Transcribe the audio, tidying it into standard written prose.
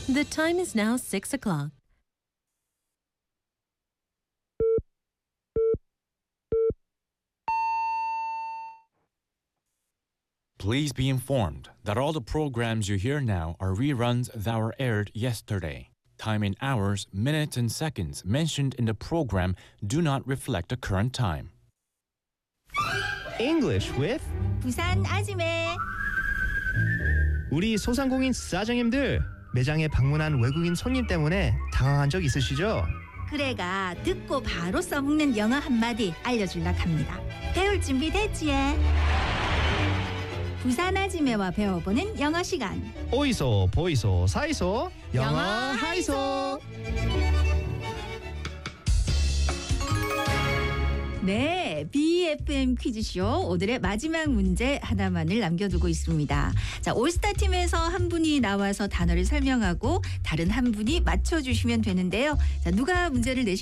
The time is now 6 o'clock. Please be informed that all the programs you hear now are reruns that were aired yesterday. Time in hours, minutes, and seconds mentioned in the program do not reflect the current time. English with 부산 아지매. 우리 소상공인 사장님들 매장에 방문한 외국인 손님 때문에 당황한 적 있으시죠? 그래가 듣고 바로 써먹는 영어 한마디 알려줄라 합니다. 배울 준비 됐지? 부산 아지매와 배워보는 영어 시간. 오이소 보이소 사이소 영어 하이소. 네, BFM 퀴즈쇼 오늘의 마지막 문제 하나만을 남겨두고 있습니다. 자, 올스타 팀에서 한 분이 나와서 단어를 설명하고 다른 한 분이 맞춰주시면 되는데요. 자, 누가 문제를 내실